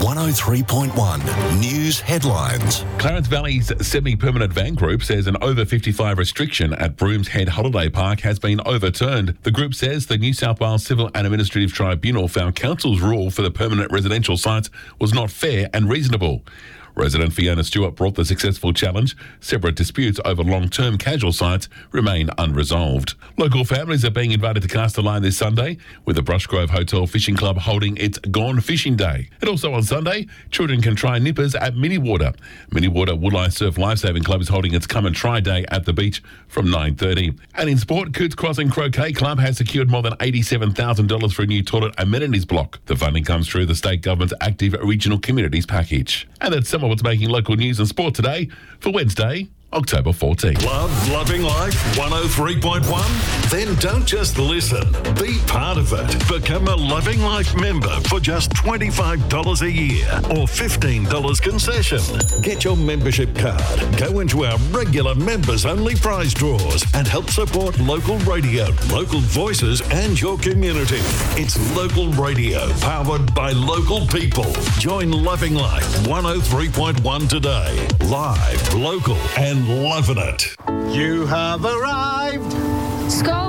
103.1 News Headlines. Clarence Valley's semi-permanent van group says an over 55 restriction at Brooms Head Holiday Park has been overturned. The group says the New South Wales Civil and Administrative Tribunal found council's rule for the permanent residential sites was not fair and reasonable. Resident Fiona Stewart brought the successful challenge. Separate disputes over long-term casual sites remain unresolved. Local families are being invited to cast a line this Sunday, with the Brushgrove Hotel Fishing Club holding its Gone Fishing Day. And also on Sunday, children can try nippers at Miniwater. Miniwater Woodlie Surf Lifesaving Club is holding its Come and Try Day at the beach from 9:30. And in sport, Coots Crossing Croquet Club has secured more than $87,000 for a new toilet amenities block. The funding comes through the state government's Active Regional Communities package. And that's some of what's making local news and sport today for Wednesday, October 14th. Love Loving Life 103.1? Then don't just listen. Be part of it. Become a Loving Life member for just $25 a year or $15 concession. Get your membership card, go into our regular members-only prize draws and help support local radio, local voices and your community. It's local radio powered by local people. Join Loving Life 103.1 today. Live, local and loving it. You have arrived.